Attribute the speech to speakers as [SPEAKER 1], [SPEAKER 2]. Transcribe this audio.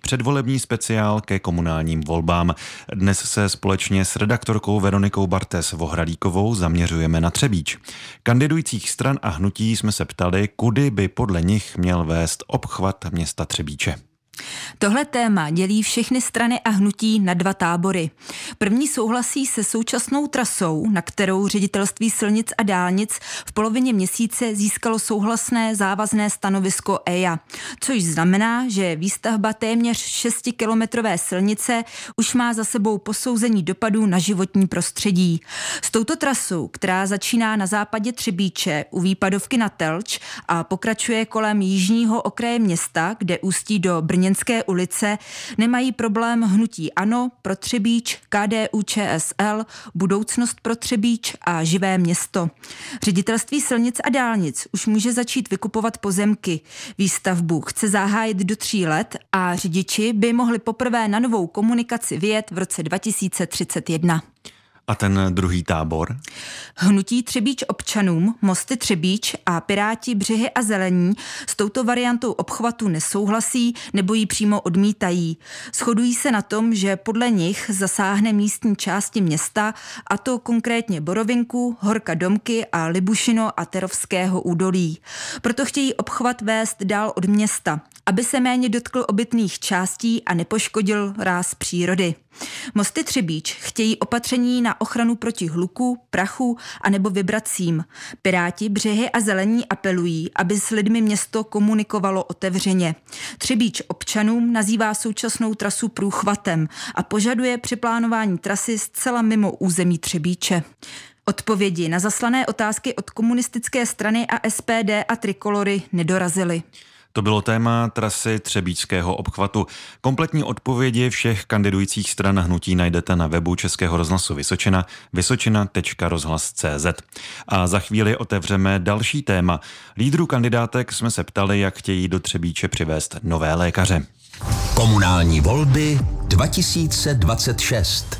[SPEAKER 1] předvolební speciál ke komunálním volbám. Dnes se společně s redaktorkou Veronikou Bartes-Vohralíkovou zaměřujeme na Třebíč. Kandidujících stran a hnutí jsme se ptali, kudy by podle nich měl vést obchvat města Třebíče.
[SPEAKER 2] Tohle téma dělí všechny strany a hnutí na dva tábory. První souhlasí se současnou trasou, na kterou Ředitelství silnic a dálnic v polovině měsíce získalo souhlasné závazné stanovisko EIA, což znamená, že výstavba téměř 6kilometrové silnice už má za sebou posouzení dopadů na životní prostředí. S touto trasou, která začíná na západě Třebíče u výpadovky na Telč a pokračuje kolem jižního okraje města, kde ústí do Brněnské ulice, nemají problém hnutí ANO, Pro Třebíč, KDU-ČSL, Budoucnost pro Třebíč a Živé město. Ředitelství silnic a dálnic už může začít vykupovat pozemky. Výstavbu chce zahájit do 3 let a řidiči by mohli poprvé na novou komunikaci vyjet v roce 2031.
[SPEAKER 1] A ten druhý tábor?
[SPEAKER 2] Hnutí Třebíč občanům, Mosty Třebíč a Piráti Břehy a Zelení s touto variantou obchvatu nesouhlasí nebo ji přímo odmítají. Shodují se na tom, že podle nich zasáhne místní části města, a to konkrétně Borovinku, Horka Domky a Libušino a Terovského údolí. Proto chtějí obchvat vést dál od města, aby se méně dotkl obytných částí a nepoškodil ráz přírody. Mosty Třebíč chtějí opatření na ochranu proti hluku, prachu a nebo vibracím. Piráti Břehy a Zelení apelují, aby s lidmi město komunikovalo otevřeně. Třebíč občanům nazývá současnou trasu průchvatem a požaduje při plánování trasy zcela mimo území Třebíče. Odpovědi na zaslané otázky od komunistické strany a SPD a Trikolory nedorazily.
[SPEAKER 1] To bylo téma trasy třebíčského obchvatu. Kompletní odpovědi všech kandidujících stran a hnutí najdete na webu Českého rozhlasu Vysočina, vysočina.rozhlas.cz. A za chvíli otevřeme další téma. Lídrů kandidátek jsme se ptali, jak chtějí do Třebíče přivést nové lékaře.
[SPEAKER 3] Komunální volby 2026.